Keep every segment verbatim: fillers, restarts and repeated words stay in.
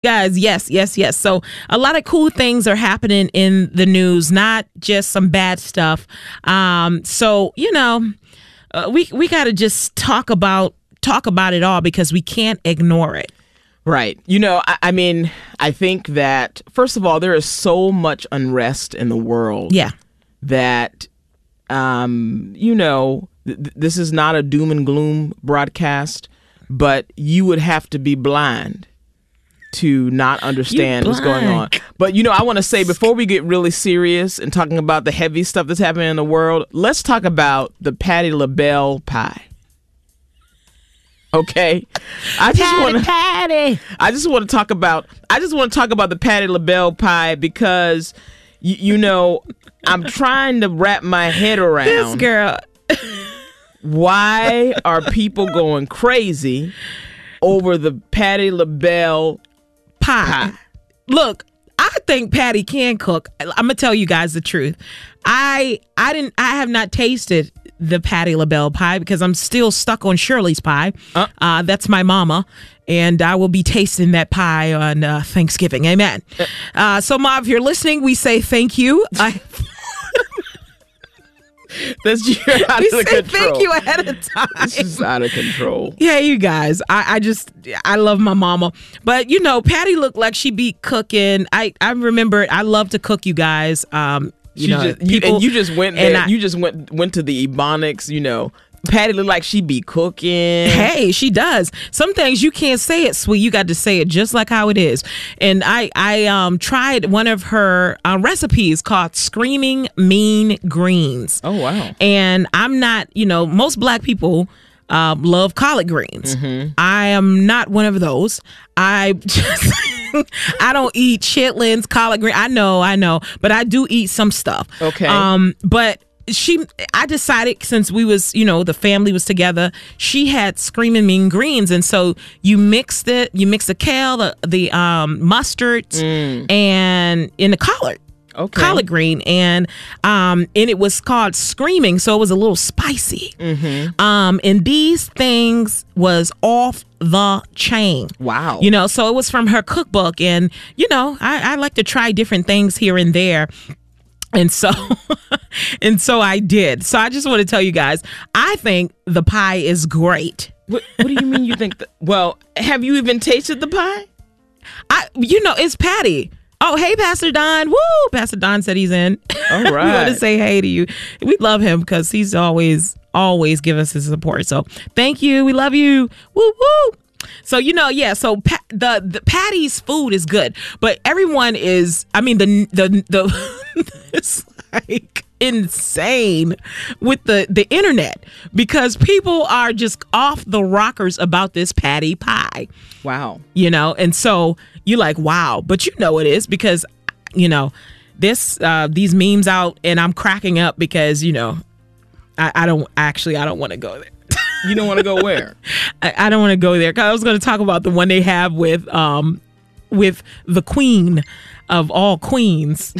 Guys, yes, yes, yes. So a lot of cool things are happening in the news, not just some bad stuff. Um, so, you know, uh, we we got to just talk about talk about it all because we can't ignore it. Right. You know, I, I mean, I think that, first of all, there is so much unrest in the world. Yeah. That, um, you know, th- this is not a doom and gloom broadcast, but you would have to be blind to not understand what's going on. But, you know, I want to say, before we get really serious and talking about the heavy stuff that's happening in the world, let's talk about the Patti LaBelle pie. Okay, I just want to. Patti. I just want to talk about. I just want to talk about the Patti LaBelle pie because, y- you know, I'm trying to wrap my head around This girl. Why are people going crazy over the Patti LaBelle Pie. pie? Look, I think Patti can cook. I'm gonna tell you guys the truth. I I didn't. I have not tasted the Patti LaBelle pie because I'm still stuck on Shirley's pie. Uh, uh, that's my mama, and I will be tasting that pie on uh, Thanksgiving. Amen. Uh, so, Ma, if you're listening, we say thank you. I, That's you're out we of say control. thank you ahead of time. This is out of control. Yeah, you guys. I, I just, I love my mama. But, you know, Patti looked like she be cooking. I, I remember, I love to cook, you guys. Um, you She know, just, you, people, and you just went and there. I- you just went went to the Ebonics. You know, Patti looked like she be cooking. Hey, she does. Some things you can't say it sweet. You got to say it just like how it is. And I, I um, tried one of her uh, recipes called Screaming Mean Greens. Oh, wow. And I'm not, you know, most black people um, love collard greens. Mm-hmm. I am not one of those. I just, I don't eat chitlins, collard green. I know, I know, but I do eat some stuff. Okay. Um, but she, I decided since we was, you know, the family was together, she had Screaming Mean Greens. And so you mixed it, you mix the kale, the, the um, mustard, Mm. and in the collard. Okay. Collard green, and um and it was called Screaming, so it was a little spicy. Mm-hmm. Um and these things was off the chain. Wow. You know, so it was from her cookbook, and you know, I, I like to try different things here and there. And so, and so I did. So I just want to tell you guys, I think the pie is great. What, what do you mean you think that? Well, have you even tasted the pie? I, you know, it's Patti. Oh, hey, Pastor Don. Woo! Pastor Don said he's in. All We want right. to say hey to you. We love him because he's always, always give us his support. So thank you. We love you. Woo, woo. So, you know, yeah, so pa- the, the Patty's food is good, but everyone is, I mean, the, the, the, it's like insane with the, the internet because people are just off the rockers about this Patti pie. Wow. You know, and so you're like, wow, but you know it is because, you know, this, uh, these memes out and I'm cracking up because, you know, I, I don't actually, I don't want to go there. You don't want to go where? I, I don't want to go there because I was going to talk about the one they have with, um, with the queen of all queens.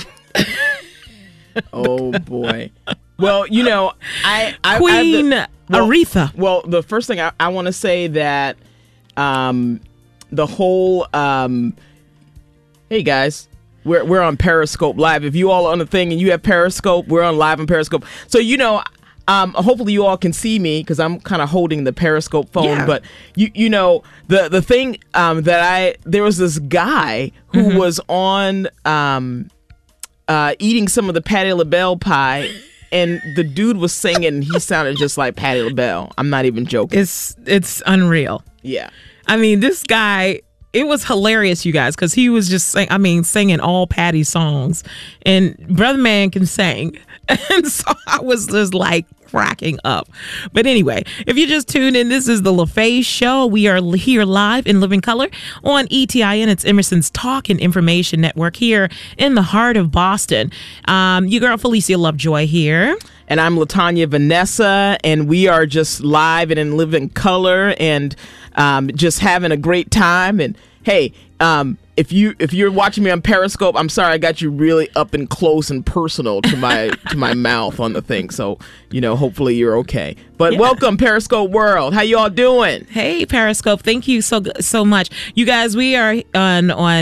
Oh boy. Well, you know, I, I Queen I, the, well, Aretha. Well, the first thing I, I want to say that, um, the whole, um, hey guys, we're we're on Periscope Live. If you all are on the thing and you have Periscope, we're on live on Periscope. So you know, um, hopefully you all can see me because I'm kind of holding the Periscope phone. Yeah. But you you know the the thing um, that I there was this guy who Mm-hmm. was on um, uh, eating some of the Patti LaBelle pie. And the dude was singing, and he sounded just like Patti LaBelle. I'm not even joking. It's, it's unreal. Yeah. I mean, this guy, it was hilarious, you guys, because he was just saying, I mean, singing all Patti songs. And Brother Man can sing. And so I was just like cracking up. But anyway, if you just tuned in, this is the LaFaye Show. We are here live in living color on E T I N. It's Emerson's Talk and Information Network here in the heart of Boston. Um, your girl Felicia Lovejoy here. And I'm LaTanya Vanessa, and we are just live and in living color and um, just having a great time. And hey, Um, if you if you're watching me on Periscope, I'm sorry I got you really up and close and personal to my to my mouth on the thing. So you know, hopefully you're okay. But Yeah. welcome, Periscope World. How you all doing? Hey, Periscope. Thank you so so much. You guys, we are on on